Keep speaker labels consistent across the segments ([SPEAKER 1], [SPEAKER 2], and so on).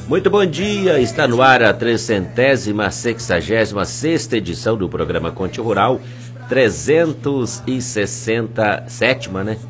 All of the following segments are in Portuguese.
[SPEAKER 1] Muito bom dia, está no ar a 366ª edição do programa Conte Rural, 367ª, né?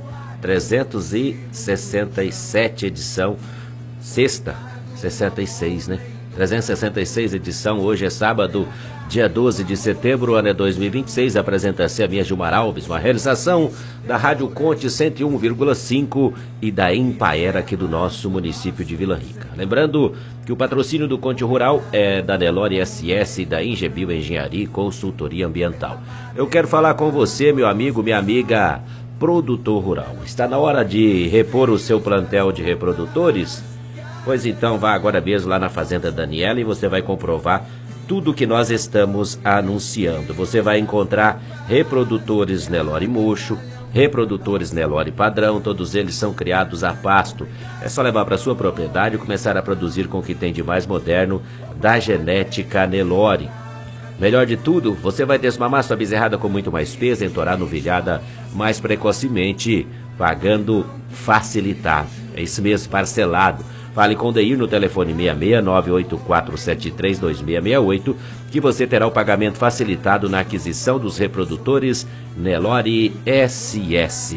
[SPEAKER 1] 367 edição, sexta, 66, né? 366 edição, hoje é sábado, dia 12 de setembro, ano é 2026, apresenta-se a minha Gilmar Alves, uma realização da Rádio Conte 101,5 e da Empaera aqui do nosso município de Vila Rica. Lembrando que o patrocínio do Conte Rural é da Nelore SS e da Ingebio Engenharia e Consultoria Ambiental. Eu quero falar com você, meu amigo, minha amiga, produtor rural. Está na hora de repor o seu plantel de reprodutores? Pois então vá agora mesmo lá na Fazenda Daniela e você vai comprovar tudo que nós estamos anunciando. Você vai encontrar reprodutores Nelore Mocho, reprodutores Nelore Padrão, todos eles são criados a pasto. É só levar para sua propriedade e começar a produzir com o que tem de mais moderno da genética Nelore. Melhor de tudo, você vai desmamar sua bezerrada com muito mais peso, entorar novilhada mais precocemente, pagando facilitado. É isso mesmo, parcelado. Fale com o Deir no telefone 66984732668, que você terá o pagamento facilitado na aquisição dos reprodutores Nelore SS.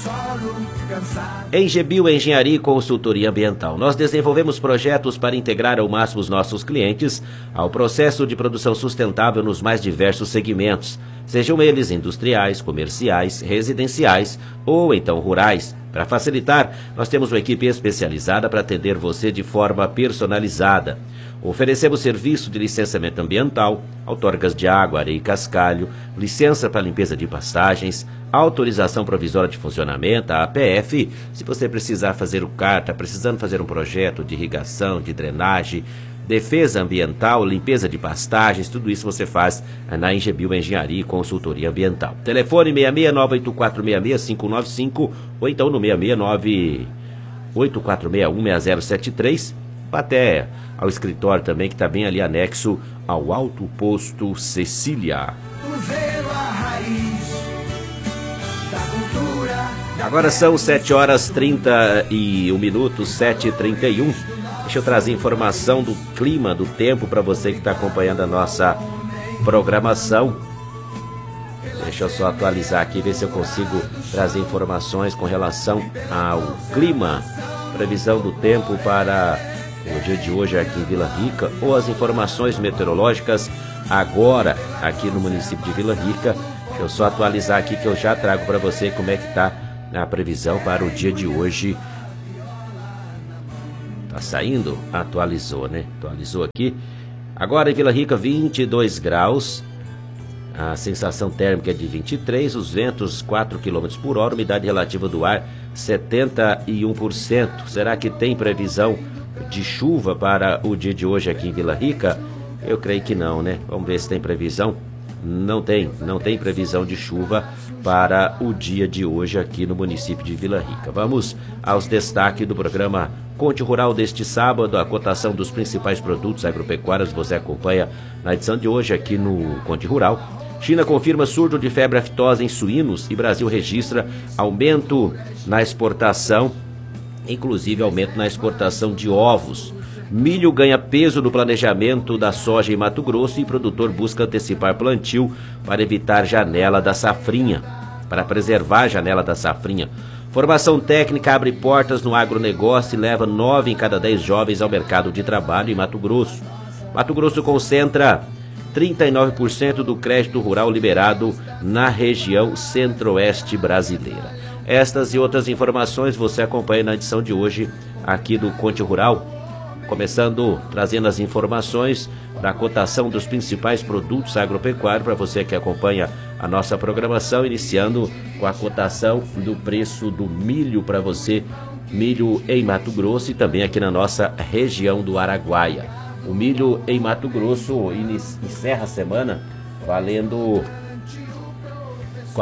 [SPEAKER 1] Engebio Engenharia e Consultoria Ambiental. Nós desenvolvemos projetos para integrar ao máximo os nossos clientes ao processo de produção sustentável nos mais diversos segmentos, sejam eles industriais, comerciais, residenciais ou então rurais. Para facilitar, nós temos uma equipe especializada para atender você de forma personalizada. Oferecemos serviço de licenciamento ambiental, outorgas de água, areia e cascalho, licença para limpeza de pastagens, autorização provisória de funcionamento, a APF. Se você precisar fazer o CAR, está precisando fazer um projeto de irrigação, de drenagem, defesa ambiental, limpeza de pastagens, tudo isso você faz na Ingebio Engenharia e Consultoria Ambiental. Telefone 66984665595 ou então no 66984616073, até ao escritório também, que está bem ali anexo ao Alto Posto Cecília. Agora são 7h31, 7h31. Deixa eu trazer informação do clima, do tempo para você que está acompanhando a nossa programação. Deixa eu só atualizar aqui, ver se eu consigo trazer informações com relação ao clima. Previsão do tempo para o dia de hoje aqui em Vila Rica, ou as informações meteorológicas agora aqui no município de Vila Rica. Deixa eu só atualizar aqui que eu já trago para você como é que está a previsão para o dia de hoje. Tá saindo? Atualizou, né? Atualizou aqui. Agora em Vila Rica, 22 graus. A sensação térmica é de 23, os ventos 4 km por hora, umidade relativa do ar 71%. Será que tem previsão de chuva para o dia de hoje aqui em Vila Rica? Eu creio que não, né? Vamos ver se tem previsão. Não tem previsão de chuva para o dia de hoje aqui no município de Vila Rica. Vamos aos destaques do programa Conte Rural deste sábado. A cotação dos principais produtos agropecuários você acompanha na edição de hoje aqui no Conte Rural. China confirma surto de febre aftosa em suínos e Brasil registra aumento na exportação, inclusive aumento na exportação de ovos. Milho ganha peso no planejamento da soja em Mato Grosso e produtor busca antecipar plantio para evitar janela da safrinha, para preservar a janela da safrinha. Formação técnica abre portas no agronegócio e leva 9 em cada 10 jovens ao mercado de trabalho em Mato Grosso. Mato Grosso concentra 39% do crédito rural liberado na região centro-oeste brasileira. Estas e outras informações você acompanha na edição de hoje aqui do Conte Rural. Começando trazendo as informações da cotação dos principais produtos agropecuários para você que acompanha a nossa programação, iniciando com a cotação do preço do milho para você, milho em Mato Grosso e também aqui na nossa região do Araguaia. O milho em Mato Grosso encerra a semana valendo R$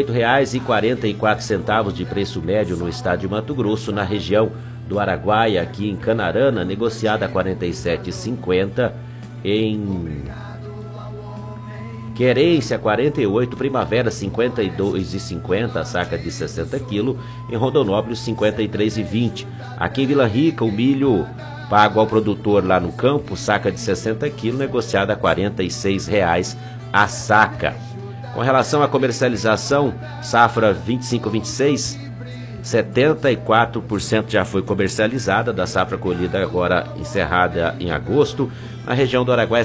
[SPEAKER 1] 48,44 de preço médio no estado de Mato Grosso, na região do Araguaia, aqui em Canarana, negociada a R$ 47,50, em Querência 48, Primavera 52,50, saca de 60 kg, em Rondonópolis 53,20. Aqui em Vila Rica o milho pago ao produtor lá no campo, saca de 60 quilos, negociada a R$ 46,00 a saca. Com relação à comercialização, safra 25-26, 74% já foi comercializada da safra colhida agora encerrada em agosto. Na região do Araguaia,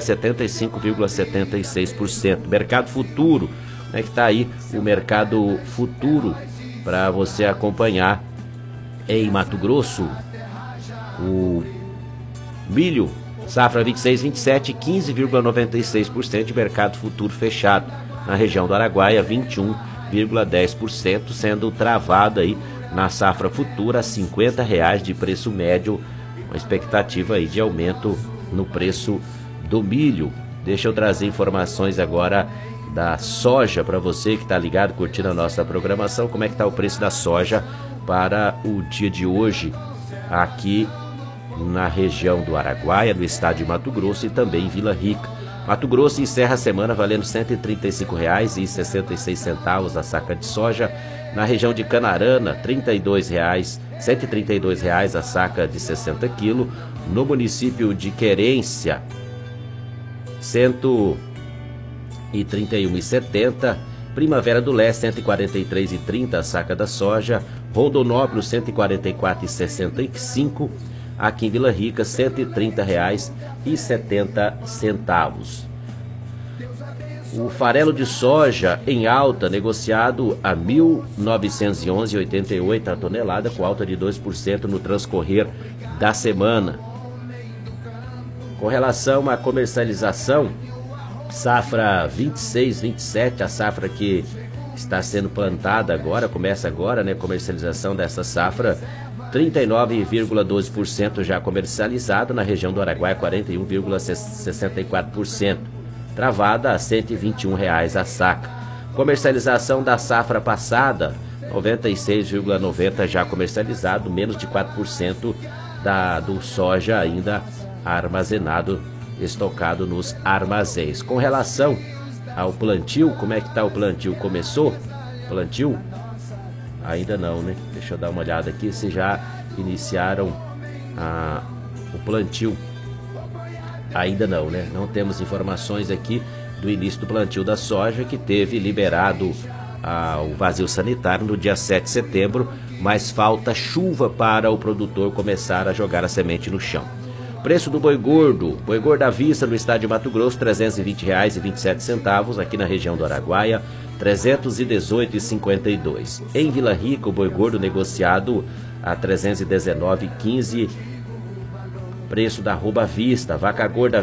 [SPEAKER 1] 75,76%. Mercado futuro, né, que está aí o mercado futuro para você acompanhar em Mato Grosso. O milho, safra 26-27, 15,96% de mercado futuro fechado. Na região do Araguaia, 21,10%, sendo travado aí na safra futura, R$ 50,00 de preço médio, uma expectativa aí de aumento no preço do milho. Deixa eu trazer informações agora da soja para você que está ligado, curtindo a nossa programação. Como é que está o preço da soja para o dia de hoje aqui na região do Araguaia, no estado de Mato Grosso e também em Vila Rica. Mato Grosso encerra a semana valendo R$ 135,66 a saca de soja. Na região de Canarana, R$ 132,00 a saca de 60 quilos. No município de Querência, R$ 131,70. Primavera do Leste, R$ 143,30 a saca da soja. Rondonópolis, R$ 144,65. Aqui em Vila Rica, R$ 130,70. O farelo de soja em alta, negociado a R$ 1.911,88 a tonelada, com alta de 2% no transcorrer da semana. Com relação à comercialização, safra 26-27, a safra que está sendo plantada agora, começa agora, né? Comercialização dessa safra, 39,12% já comercializado. Na região do Araguaia, 41,64%. Travada a R$ 121,00 a saca. Comercialização da safra passada, 96,90% já comercializado, menos de 4% do soja ainda armazenado, estocado nos armazéns. Com relação ao plantio, como é que está o plantio? Começou? Plantio? Ainda não, né? Deixa eu dar uma olhada aqui se já iniciaram o plantio. Ainda não, né? Não temos informações aqui do início do plantio da soja, que teve liberado o vazio sanitário no dia 7 de setembro, mas falta chuva para o produtor começar a jogar a semente no chão. Preço do boi gordo à vista no estado de Mato Grosso, R$ 320,27, aqui na região do Araguaia, R$ 318,52. Em Vila Rica, o boi gordo negociado a R$ 319,15. Preço da arroba à vista, vaca gorda